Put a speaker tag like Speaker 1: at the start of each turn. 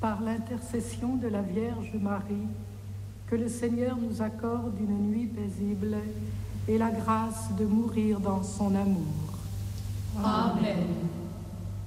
Speaker 1: par l'intercession de la Vierge Marie, que le Seigneur nous accorde une nuit paisible et la grâce de mourir dans son amour.
Speaker 2: Amen.